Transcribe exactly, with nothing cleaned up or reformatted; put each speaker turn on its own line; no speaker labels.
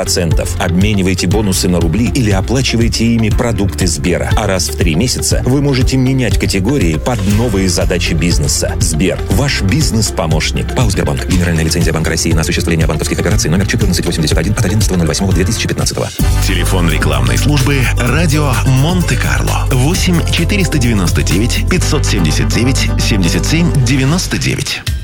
процентов. Обменивайте бонусы на рубли или оплачивайте ими продукты Сбера. А раз в три месяца вы можете менять категории под новые задачи бизнеса. Сбер – ваш бизнес-помощник. ПАО «Сбербанк». Генеральная лицензия Банка России на осуществление банковских операций номер четырнадцать восемьдесят один от одиннадцатого ноль восьмого две тысячи пятнадцатого.
Телефон рекламной службы «Радио Монте-Карло». восемь четыреста девяносто девять пятьсот семьдесят девять семьдесят семь девяносто девять.